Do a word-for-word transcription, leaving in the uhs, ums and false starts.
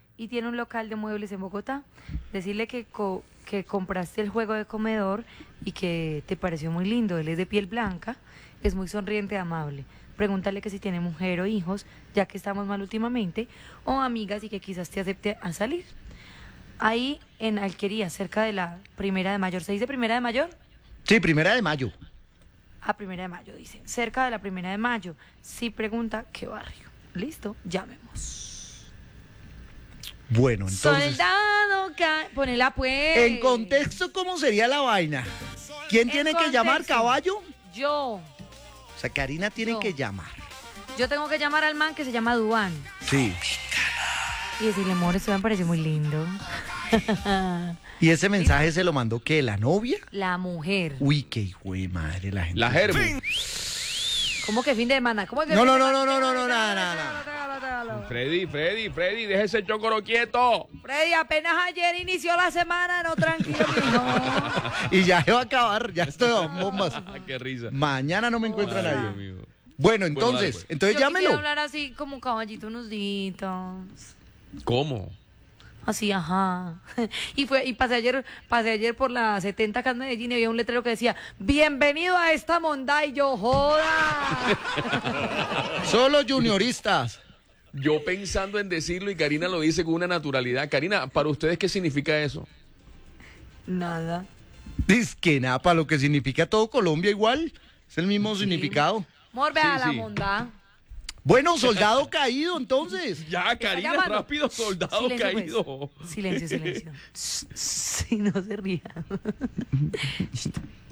y tiene un local de muebles en Bogotá. Decirle que, co que compraste el juego de comedor y que te pareció muy lindo. Él es de piel blanca, es muy sonriente y amable. Pregúntale que si tiene mujer o hijos, ya que estamos mal últimamente, o amigas y que quizás te acepte a salir. Ahí en Alquería, cerca de la Primera de Mayo. ¿Se dice Primera de Mayo? Sí, Primera de Mayo. A Primera de Mayo, dice. Cerca de la Primera de Mayo. Si pregunta, ¿qué barrio? Listo, llamemos. Bueno, entonces... Soldado, ca... ponela pues. En contexto, ¿cómo sería la vaina? ¿Quién En tiene que contexto. llamar, caballo? Yo. O sea, Karina tiene Yo. que llamar. Yo tengo que llamar al man que se llama Duan. Sí. Y decirle, amor, esto me parece muy lindo. ¿Y ese mensaje se lo mandó qué? ¿La novia? La mujer. Uy, qué hijo de madre la gente. La Germu. ¿Cómo que fin de semana? ¿Cómo que No, fin no, de no, semana? no, no, no, no, nada, nada, nada. Freddy, Freddy, Freddy, deje ese chocoro quieto. Freddy, apenas ayer inició la semana, no, tranquilo, mijo. Y ya se va a acabar, ya estoy a bombas. Ah, qué risa. Mañana no me encuentra Ay, nadie. Dios mío. Bueno, Bueno, entonces, dale, pues. entonces Yo llámelo. quisiera hablar así como caballito unos ditos. ¿Cómo? Así, ajá. Y fue y pasé ayer, pasé ayer por la setenta acá en Medellín y había un letrero que decía, bienvenido a esta monda y yo joda. Solo junioristas. Yo pensando en decirlo y Karina lo dice con una naturalidad. Karina, ¿para ustedes qué significa eso? Nada. Dice que nada, para lo que significa todo Colombia igual. Es el mismo Sí. significado. Amor, ve Sí, a la sí. monda. Bueno, soldado caído, entonces. Ya, Karina, llamando. rápido, soldado Silencio, caído. pues. Silencio, silencio. Sí, no se ría.